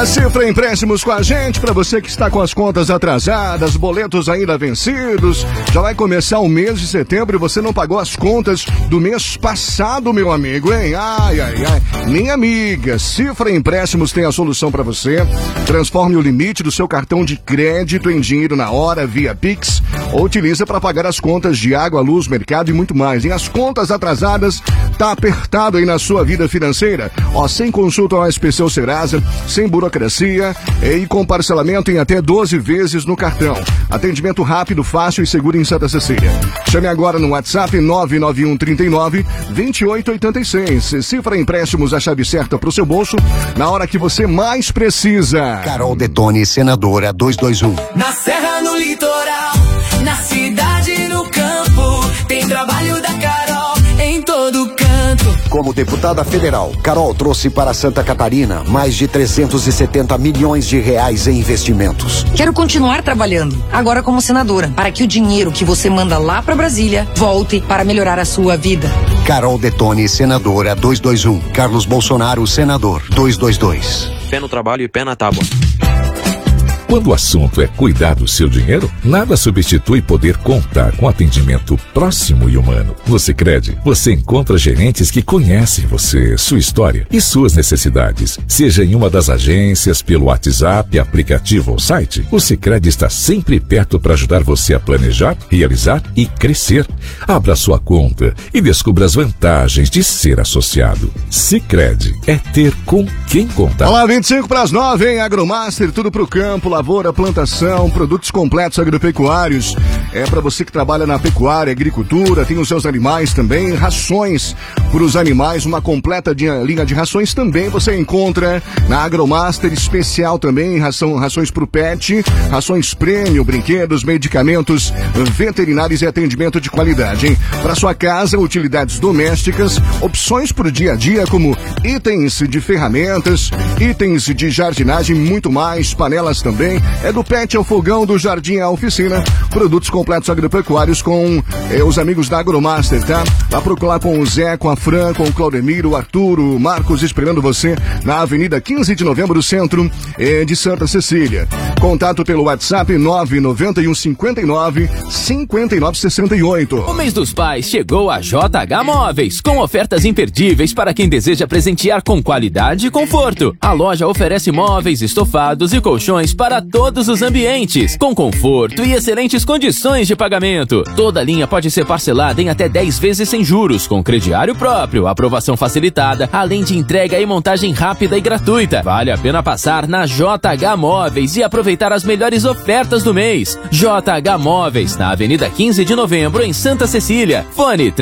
Cifra Empréstimos com a gente, para você que está com as contas atrasadas, boletos ainda vencidos. Já vai começar o mês de setembro e você não pagou as contas do mês passado, meu amigo, hein? Ai. Minha amiga, Cifra Empréstimos tem a solução para você. Transforme o limite do seu cartão de crédito em dinheiro na hora via Pix ou utiliza para pagar as contas de água, luz, mercado e muito mais. E as contas atrasadas, tá apertado aí na sua vida financeira? Sem consulta ao SPC ou Serasa, sem burocracia e com parcelamento em até 12 vezes no cartão. Atendimento rápido, fácil e seguro em Santa Cecília. Chame agora no WhatsApp 991 39 2886. Cifra Empréstimos, a chave certa pro seu bolso na hora que você mais precisa. Carol Detoni, senadora 221. Na serra, no litoral, na cidade, no campo, tem trabalho da Carol em todo canto. Como deputada federal, Carol trouxe para Santa Catarina mais de 370 milhões de reais em investimentos. Quero continuar trabalhando, agora como senadora, para que o dinheiro que você manda lá para Brasília volte para melhorar a sua vida. Carol Detoni, senadora 221. Carlos Bolsonaro, senador 222. Pé no trabalho e pé na tábua. Quando o assunto é cuidar do seu dinheiro, nada substitui poder contar com atendimento próximo e humano. No Sicredi, você encontra gerentes que conhecem você, sua história e suas necessidades. Seja em uma das agências, pelo WhatsApp, aplicativo ou site, o Sicredi está sempre perto para ajudar você a planejar, realizar e crescer. Abra sua conta e descubra as vantagens de ser associado. Sicredi é ter com quem contar. Olá, 25 para as 9, hein? Agromaster, tudo pro campo, lavoura, plantação, produtos completos agropecuários. É para você que trabalha na pecuária, agricultura, tem os seus animais também, rações para os animais, uma completa linha de rações também você encontra na Agromaster, especial também, rações para o pet, rações prêmio, brinquedos, medicamentos veterinários e atendimento de qualidade, hein? Para sua casa, utilidades domésticas, opções para o dia a dia como itens de ferramentas, itens de jardinagem, muito mais, panelas também. É do pet ao fogão, do jardim à oficina. Produtos completos agropecuários com os amigos da Agromaster, tá? Vá procurar com o Zé, com a Fran, com o Claudemiro, o Arturo, o Marcos, esperando você na Avenida 15 de Novembro, centro de Santa Cecília. Contato pelo WhatsApp 991 59 59 68. O mês dos pais chegou a JH Móveis, com ofertas imperdíveis para quem deseja presentear com qualidade e conforto. A loja oferece móveis, estofados e colchões para todos os ambientes, com conforto e excelentes condições de pagamento. Toda a linha pode ser parcelada em até 10 vezes sem juros, com crediário próprio, aprovação facilitada, além de entrega e montagem rápida e gratuita. Vale a pena passar na JH Móveis e aproveitar as melhores ofertas do mês. JH Móveis, na Avenida 15 de Novembro, em Santa Cecília. Fone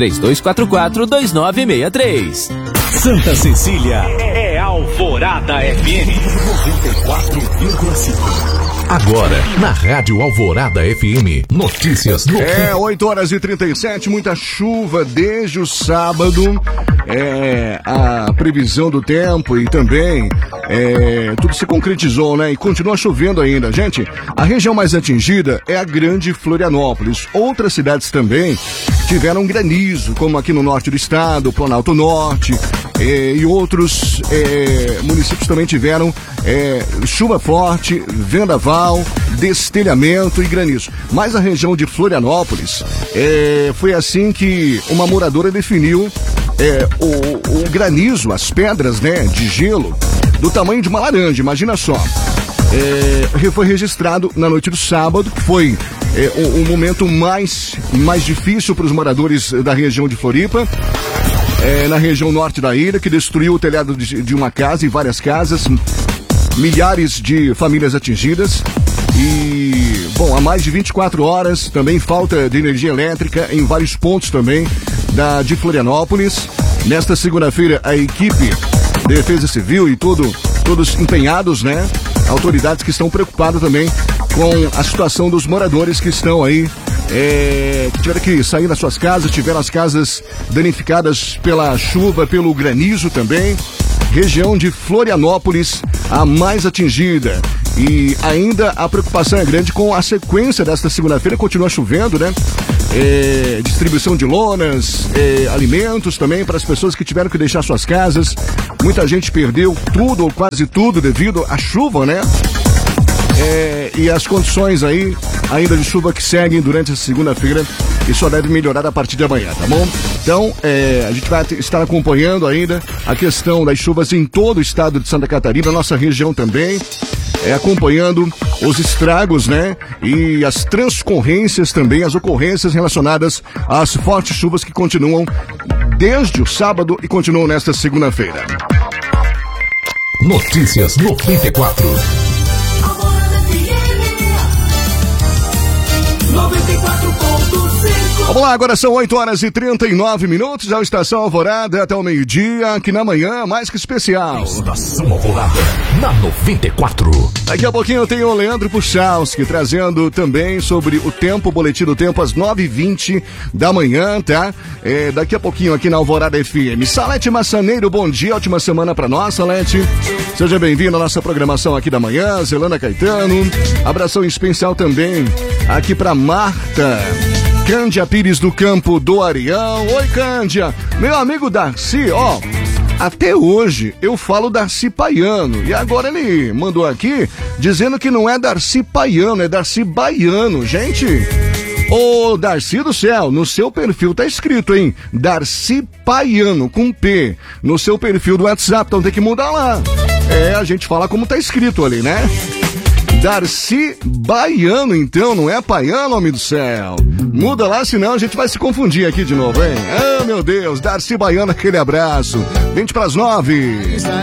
3244-2963. Santa Cecília é Alvorada FM 94,5. Agora, na Rádio Alvorada FM, notícias no 8h37, muita chuva desde o sábado. A previsão do tempo e também tudo se concretizou, né? E continua chovendo ainda. Gente, a região mais atingida é a Grande Florianópolis. Outras cidades também tiveram granizo, como aqui no norte do estado, Planalto Norte, e outros municípios também tiveram chuva forte, vendaval, destelhamento e granizo. Mas a região de Florianópolis foi assim que uma moradora definiu o granizo, as pedras, né, de gelo do tamanho de uma laranja, imagina só. Foi registrado na noite do sábado, foi o momento mais difícil para os moradores da região de Floripa. Na região norte da ilha, que destruiu o telhado de uma casa e várias casas, milhares de famílias atingidas e, bom, há mais de 24 horas também falta de energia elétrica em vários pontos também de Florianópolis. Nesta segunda-feira, a equipe de Defesa Civil e todos empenhados, né? Autoridades que estão preocupadas também com a situação dos moradores que estão aí, que tiveram que sair das suas casas, tiveram as casas danificadas pela chuva, pelo granizo também. Região de Florianópolis, a mais atingida. E ainda a preocupação é grande com a sequência desta segunda-feira, continua chovendo, né? distribuição de lonas, alimentos também para as pessoas que tiveram que deixar suas casas. Muita gente perdeu tudo ou quase tudo devido à chuva, né? E as condições aí ainda de chuva que seguem durante a segunda-feira e só deve melhorar a partir de amanhã, tá bom? Então, a gente vai estar acompanhando ainda a questão das chuvas em todo o estado de Santa Catarina, nossa região também, acompanhando os estragos, né? E as transcorrências também, as ocorrências relacionadas às fortes chuvas que continuam desde o sábado e continuam nesta segunda-feira. Notícias 94. 94.5. Vamos lá, agora são 8h39, já Estação Alvorada até o meio-dia, aqui na manhã, mais que especial. Estação Alvorada, na 94. Daqui a pouquinho eu tenho o Leandro Puchalski trazendo também sobre o tempo, o boletim do tempo às 9h20 da manhã, tá? Daqui a pouquinho aqui na Alvorada FM. Salete Massaneiro, bom dia, ótima semana pra nós, Salete. Seja bem-vindo à nossa programação aqui da manhã, Zelana Caetano. Abração especial também aqui pra Marta Cândia Pires do Campo do Arião. Oi, Cândia. Meu amigo Darcy, ó, até hoje eu falo Darcy Paiano. E agora ele mandou aqui dizendo que não é Darcy Paiano, é Darcy Baiano. Gente, ô Darcy do céu, no seu perfil tá escrito, hein? Darcy Paiano, com P, no seu perfil do WhatsApp, então tem que mudar lá. A gente fala como tá escrito ali, né? Darcy Baiano, então, não é Paiano, homem do céu. Muda lá, senão a gente vai se confundir aqui de novo, hein? Ah, meu Deus, Darcy Baiano, aquele abraço. 20 para as 9.